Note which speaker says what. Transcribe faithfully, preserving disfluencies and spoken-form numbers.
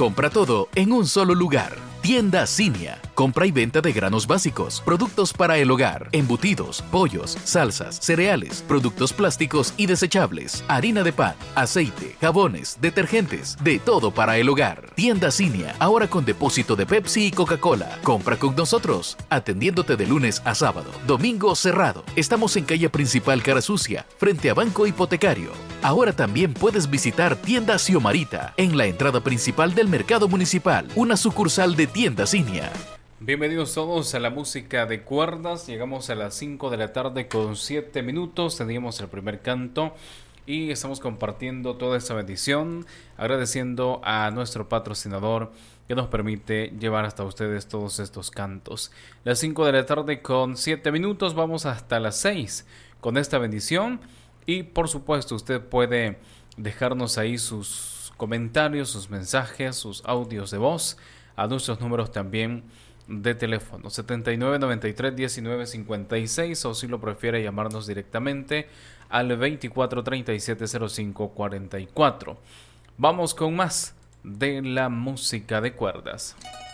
Speaker 1: Compra todo en un solo lugar. Tienda Cinia. Compra y venta de granos básicos, productos para el hogar, embutidos, pollos, salsas, cereales, productos plásticos y desechables, harina de pan, aceite, jabones, detergentes, de todo para el hogar. Tienda Cinia, ahora con depósito de Pepsi y Coca-Cola. Compra con nosotros, atendiéndote de lunes a sábado. Domingo cerrado. Estamos en calle principal Cara Sucia, frente a Banco Hipotecario. Ahora también puedes visitar Tienda Xiomarita, en la entrada principal del Mercado Municipal, una sucursal de Tienda Cinia.
Speaker 2: Bienvenidos todos a la música de cuerdas. Llegamos a las cinco de la tarde con siete minutos. Teníamos el primer canto y estamos compartiendo toda esta bendición, agradeciendo a nuestro patrocinador que nos permite llevar hasta ustedes todos estos cantos. Las cinco de la tarde con siete minutos, vamos hasta las seis con esta bendición. Y por supuesto usted puede dejarnos ahí sus comentarios, sus mensajes, sus audios de voz a nuestros números también de teléfono setenta y nueve noventa y tres diecinueve cincuenta y seis, o si lo prefiere llamarnos directamente al veinticuatro treinta y siete cero cinco cuarenta y cuatro. Vamos con más de la música de cuerdas.